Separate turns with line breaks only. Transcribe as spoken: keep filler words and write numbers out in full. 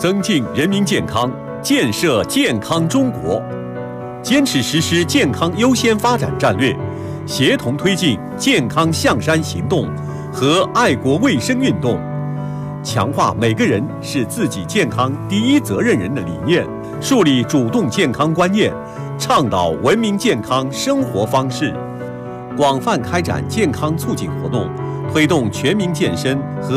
增进人民健康，建设健康中国，坚持实施健康优先发展战略，协同推进健康象山行动和爱国卫生运动，强化每个人是自己健康第一责任人的理念，树立主动健康观念，倡导文明健康生活方式，广泛开展健康促进活动，推动全民健身和